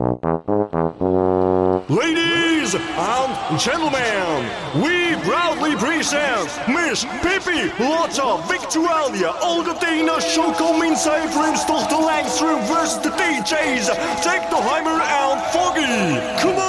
Ladies and gentlemen, we proudly present Miss Pippi Lotta Victualia, Olga Choco Minzij Vrumstochter Langstrom versus the DJs Technoheimer and Foggy. Come on!